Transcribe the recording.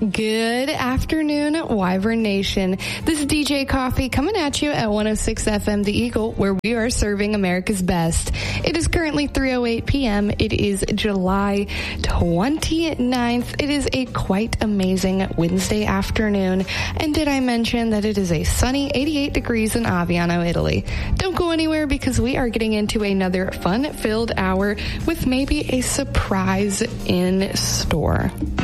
Good afternoon, Wyvern Nation. This is DJ Coffee coming at you at 106 FM The Eagle, where we are serving America's best. It is currently 3:08 p.m. It is July 29th. It is a quite amazing Wednesday afternoon. And did I mention that it is a sunny 88 degrees in Aviano, Italy? Don't go anywhere because we are getting into another fun-filled hour with maybe a surprise in store.